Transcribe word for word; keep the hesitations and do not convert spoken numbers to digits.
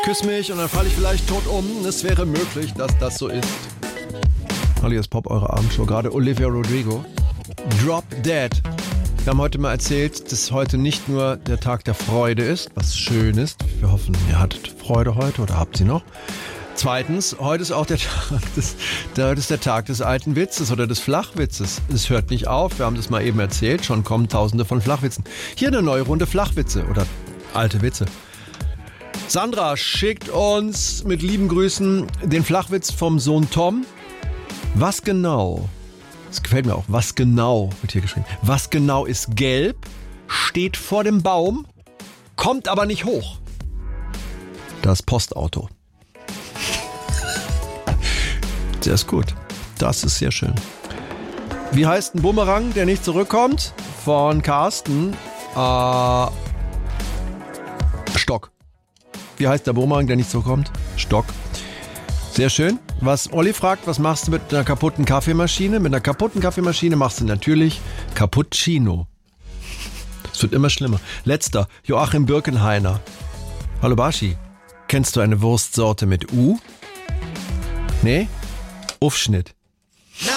Küss mich und dann falle ich vielleicht tot um. Es wäre möglich, dass das so ist. Alias Pop, eure Abendshow. Gerade Olivia Rodrigo. Drop Dead. Wir haben heute mal erzählt, dass heute nicht nur der Tag der Freude ist, was schön ist. Wir hoffen, ihr hattet Freude heute oder habt sie noch. Zweitens, heute ist auch der Tag des, heute ist der Tag des alten Witzes oder des Flachwitzes. Es hört nicht auf, wir haben das mal eben erzählt, schon kommen tausende von Flachwitzen. Hier eine neue Runde Flachwitze oder alte Witze. Sandra schickt uns mit lieben Grüßen den Flachwitz vom Sohn Tom. Was genau, das gefällt mir auch, was genau, wird hier geschrieben, was genau ist gelb, steht vor dem Baum, kommt aber nicht hoch? Das Postauto. Der ist gut. Das ist sehr schön. Wie heißt ein Bumerang, der nicht zurückkommt? Von Carsten. Äh, Stock. Wie heißt der Bumerang, der nicht zurückkommt? Stock. Sehr schön. Was Olli fragt, was machst du mit einer kaputten Kaffeemaschine? Mit einer kaputten Kaffeemaschine machst du natürlich Cappuccino. Es wird immer schlimmer. Letzter. Joachim Birkenhainer. Hallo Baschi. Kennst du eine Wurstsorte mit U? Nee? Aufschnitt.